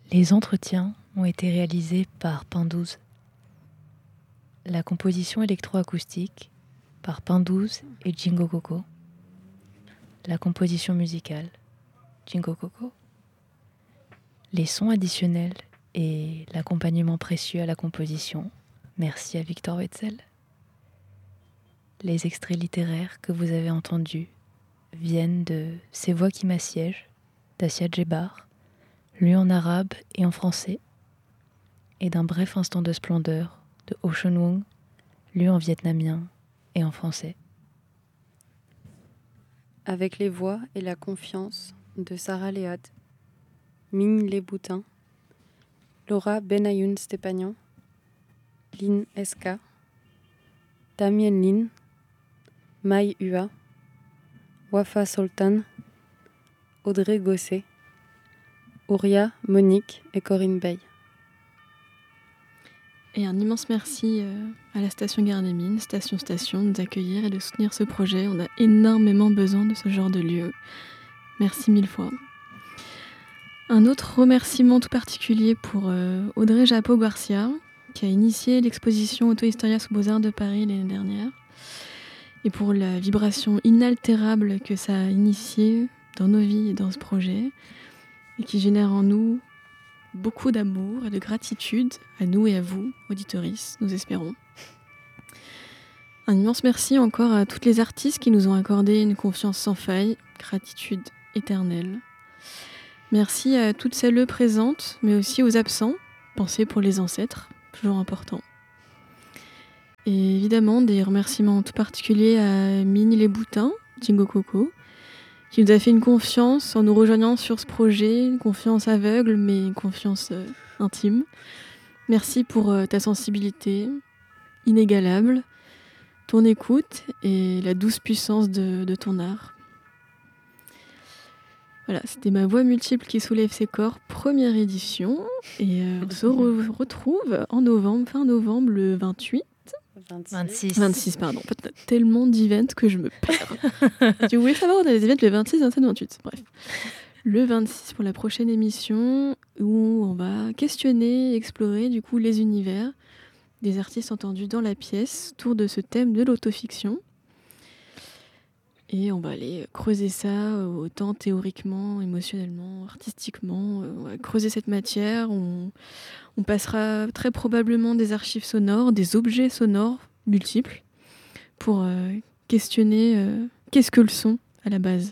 Les entretiens ont été réalisés par Pain 12. La composition électroacoustique par Pain 12 et Jingo Coco. La composition musicale, Jingo Coco. Les sons additionnels et l'accompagnement précieux à la composition, merci à Victor Wetzel. Les extraits littéraires que vous avez entendus viennent de Ces voix qui m'assiègent d'Assia Djebar, lu en arabe et en français, et d'un bref instant de splendeur de Ocean Wong, lu en vietnamien et en français. Avec les voix et la confiance de Sarah Léad, Ming Les Boutins, Laura Benayoun Stepanian, Lynn Eska, Damien Lin, Mai Hua, Wafa Sultan, Audrey Gosset, Ouria, Monique et Corinne Bay. Et un immense merci à la station Gare des Mines, Station de nous accueillir et de soutenir ce projet. On a énormément besoin de ce genre de lieu. Merci 1000 fois. Un autre remerciement tout particulier pour Audrey Japot-Garcia, qui a initié l'exposition Auto-Historia sous Beaux-Arts de Paris l'année dernière, et pour la vibration inaltérable que ça a initiée dans nos vies et dans ce projet, et qui génère en nous beaucoup d'amour et de gratitude à nous et à vous, auditoristes, nous espérons. Un immense merci encore à toutes les artistes qui nous ont accordé une confiance sans faille, gratitude éternelle. Merci à toutes celles présentes, mais aussi aux absents, pensez pour les ancêtres, toujours important. Et évidemment, des remerciements tout particuliers à Ming Les Boutins, Jingo Coco, qui nous a fait une confiance en nous rejoignant sur ce projet, une confiance aveugle, mais une confiance intime. Merci pour ta sensibilité inégalable, ton écoute et la douce puissance de ton art. Voilà, c'était Ma voix multiple qui soulève ses corps, première édition. Et on se retrouve en novembre, fin novembre, le 26, pardon. Tellement d'events que je me perds. Si vous voulez savoir, on a des events le 26, 27, 28. Bref. Le 26 pour la prochaine émission où on va questionner, explorer du coup les univers des artistes entendus dans la pièce autour de ce thème de l'autofiction. Et on va aller creuser ça autant théoriquement, émotionnellement, artistiquement. On va creuser cette matière. On passera très probablement des archives sonores, des objets sonores multiples pour questionner qu'est-ce que le son à la base.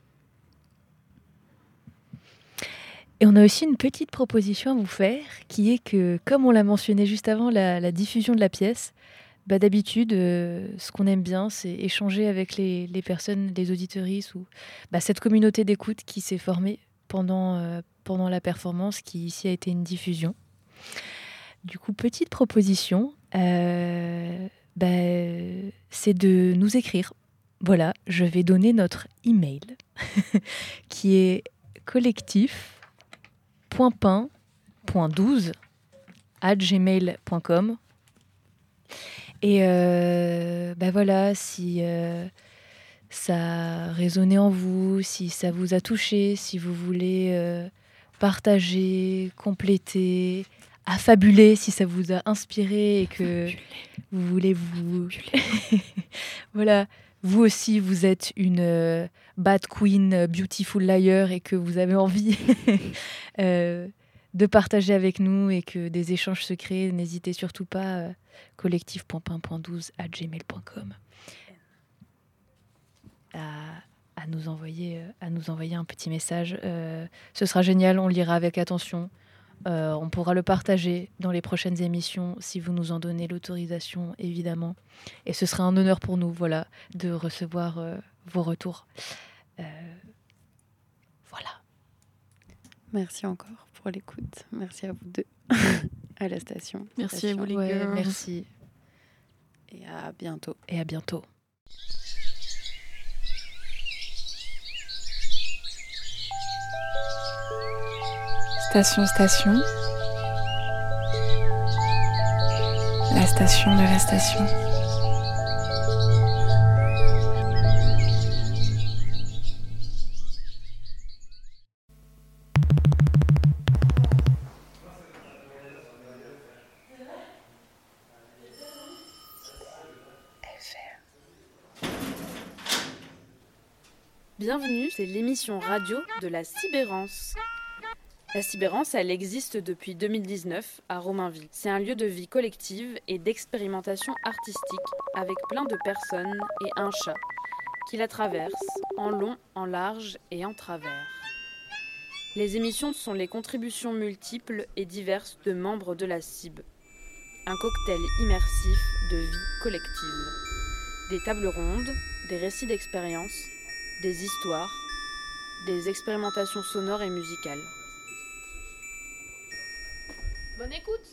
Et on a aussi une petite proposition à vous faire qui est que, comme on l'a mentionné juste avant la diffusion de la pièce, d'habitude, ce qu'on aime bien, c'est échanger avec les personnes, les auditeuristes ou cette communauté d'écoute qui s'est formée pendant la performance, qui ici a été une diffusion. Du coup, petite proposition, c'est de nous écrire. Voilà, je vais donner notre email qui est collectif.pain.12@gmail.com. Et voilà, si ça a résonné en vous, si ça vous a touché, si vous voulez partager, compléter, affabuler, si ça vous a inspiré et que vous voulez vous... voilà, vous aussi, vous êtes une bad queen, beautiful liar et que vous avez envie de partager avec nous et que des échanges se créent, n'hésitez surtout pas, collectif.pain.12@gmail.com à nous envoyer un petit message. Ce sera génial, on le lira avec attention. On pourra le partager dans les prochaines émissions si vous nous en donnez l'autorisation, évidemment. Et ce sera un honneur pour nous, voilà, de recevoir vos retours. Voilà. Merci encore pour l'écoute. Merci à vous deux, à la station. Merci à vous les girls. Merci. Et à bientôt. Et à bientôt. Station. La station de la station. Bienvenue, c'est l'émission radio de la Cybérance. La Cybérance, elle existe depuis 2019 à Romainville. C'est un lieu de vie collective et d'expérimentation artistique avec plein de personnes et un chat qui la traversent en long, en large et en travers. Les émissions sont les contributions multiples et diverses de membres de la CIB. Un cocktail immersif de vie collective. Des tables rondes, des récits d'expériences, des histoires, des expérimentations sonores et musicales. Bonne écoute!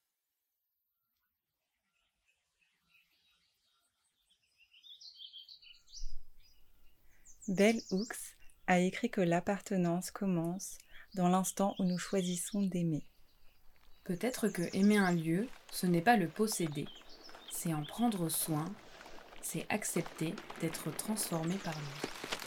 Bell Hooks a écrit que l'appartenance commence dans l'instant où nous choisissons d'aimer. Peut-être que aimer un lieu, ce n'est pas le posséder, c'est en prendre soin, c'est accepter d'être transformé par lui.